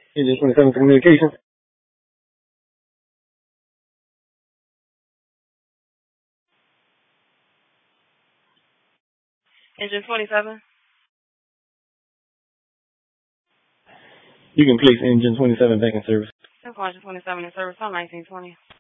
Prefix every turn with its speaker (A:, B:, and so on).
A: Engine 27 communication.
B: Engine 27.
A: You can place Engine 27 back in service.
B: Engine 27 in service on 1920.